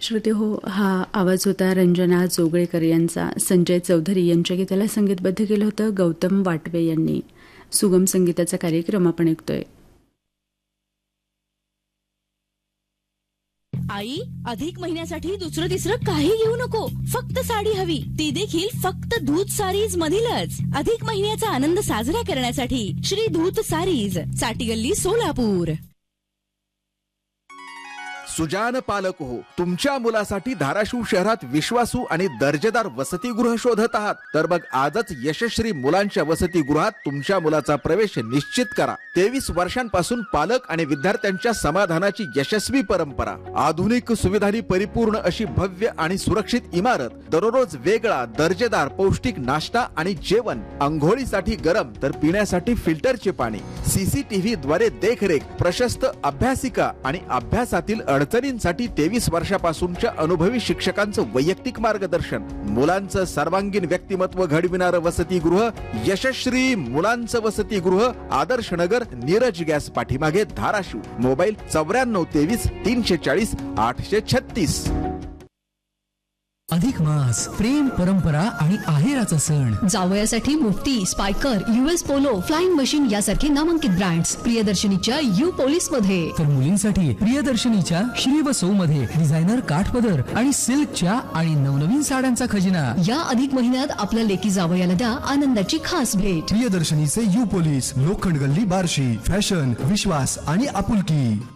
श्रोते हो, हा आवाज होता रंजना जोगळेकर यांचा. संजय चौधरी यांच्या गीताला संगीतबद्ध केलं होतं गौतम वाटवे यांनी. सुगम संगीताचा कार्यक्रम आपण ऐकतोय. आई, अधिक महिन्यासाठी दुसरं तिसरं काही घेऊ नको, फक्त साडी हवी, ती देखील फक्त दूध सारीज मधीलच. अधिक महिन्याचा आनंद साजरा करण्यासाठी श्री दूध सारीज, चाटीगल्ली, सोलापूर. सुजान पालक हो, तुमच्या मुलासाठी धाराशिव शहरात विश्वासू आणि दर्जेदार वसतिगृह शोधत आहात तर मग आजच यशस्वी मुलांच्या वसतिगृहात तुमच्या मुलाचा प्रवेश निश्चित करा. 23 वर्षांपासून पालक आणि विद्यार्थ्यांच्या समाधानाची यशस्वी परंपरा, आधुनिक सुविधांनी परिपूर्ण अशी भव्य आणि सुरक्षित इमारत, दररोज वेगळा दर्जेदार पौष्टिक नाश्ता आणि जेवण, अंघोळीसाठी गरम तर पिण्यासाठी फिल्टरचे पाणी, CCTV द्वारे देखरेख, प्रशस्त अभ्यासिका आणि अभ्यासातील अडचणींसाठी 23 वर्षापासूनच्या अनुभवी शिक्षकांचं वैयक्तिक मार्गदर्शन, मुलांचं सर्वांगीण व्यक्तिमत्व घडविणारं वसतिगृह यशस्वी मुलांचं वसतिगृह, आदर्श नगर, नीरज गॅस पाठीमागे, धाराशिव. मोबाईल 9423 340 836. अधिक मास, प्रेम, परंपरा आणि आहेराचा सण. जावयासाठी Mufti, स्पायकर, US polo, flying machine यासारखे नामांकित ब्रँड्स प्रियदर्शनीच्या यू पोलीस मध्ये. तर मुलींसाठी प्रियदर्शनीच्या श्री व सौ मध्ये डिझायनर काठपदर आणि सिल्कच्या आणि नवनवीन साड्यांचा खजिना. या अधिक महिन्यात आपल्या लेकी जावयाला द्या आनंदाची खास भेट. प्रियदर्शनीचे यू पोलीस, लोखंड गल्ली, बार्शी. फॅशन, विश्वास आणि आपुलकी.